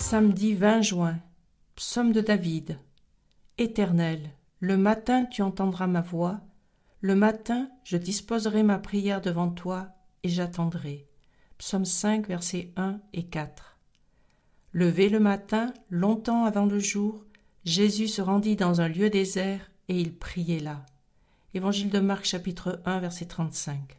Samedi 20 juin. Psaume de David. Éternel, le matin tu entendras ma voix, le matin je disposerai ma prière devant toi et j'attendrai. Psaume 5, versets 1 et 4. Levé le matin, longtemps avant le jour, Jésus se rendit dans un lieu désert et il priait là. Évangile de Marc, chapitre 1, verset 35.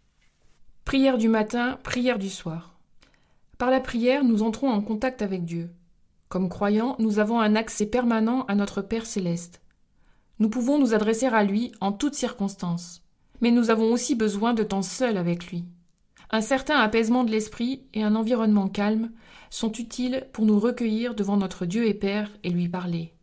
Prière du matin, prière du soir. Par la prière, nous entrons en contact avec Dieu. Comme croyants, nous avons un accès permanent à notre Père céleste. Nous pouvons nous adresser à lui en toutes circonstances. Mais nous avons aussi besoin de temps seul avec lui. Un certain apaisement de l'esprit et un environnement calme sont utiles pour nous recueillir devant notre Dieu et Père et lui parler.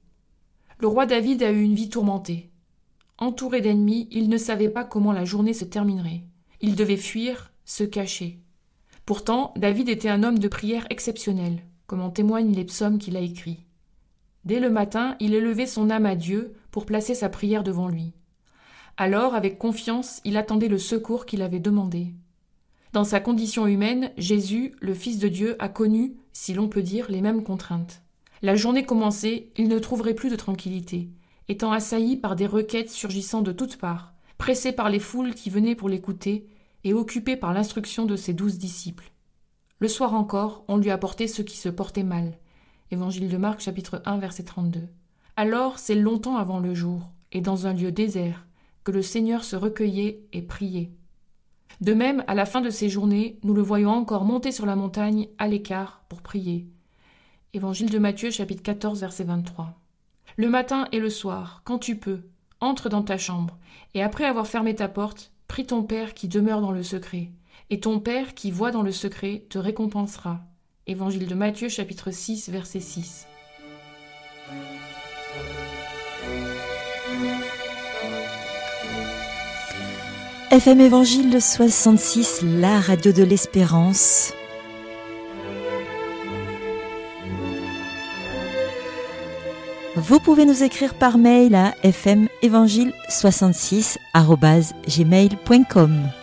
Le roi David a eu une vie tourmentée. Entouré d'ennemis, il ne savait pas comment la journée se terminerait. Il devait fuir, se cacher. Pourtant, David était un homme de prière exceptionnel, comme en témoignent les psaumes qu'il a écrits. Dès le matin, il élevait son âme à Dieu pour placer sa prière devant lui. Alors, avec confiance, il attendait le secours qu'il avait demandé. Dans sa condition humaine, Jésus, le Fils de Dieu, a connu, si l'on peut dire, les mêmes contraintes. La journée commencée, il ne trouverait plus de tranquillité, étant assailli par des requêtes surgissant de toutes parts, pressé par les foules qui venaient pour l'écouter et occupé par l'instruction de ses 12 disciples. Le soir encore, on lui apportait ceux qui se portaient mal. Évangile de Marc, chapitre 1, verset 32. Alors, c'est longtemps avant le jour, et dans un lieu désert, que le Seigneur se recueillait et priait. De même, à la fin de ces journées, nous le voyons encore monter sur la montagne, à l'écart, pour prier. Évangile de Matthieu, chapitre 14, verset 23. Le matin et le soir, quand tu peux, entre dans ta chambre, et après avoir fermé ta porte, prie ton Père qui demeure dans le secret, et ton Père qui voit dans le secret te récompensera. Évangile de Matthieu, chapitre 6, verset 6. FM Évangile 66, la radio de l'espérance. Vous pouvez nous écrire par mail à fmevangile66@gmail.com.